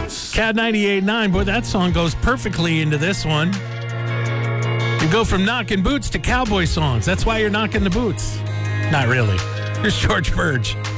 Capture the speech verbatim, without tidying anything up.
Cat ninety-eight point nine. Boy, that song goes perfectly into this one. You go from knocking boots to cowboy songs. That's why you're knocking the boots. Not really. Here's George Burge.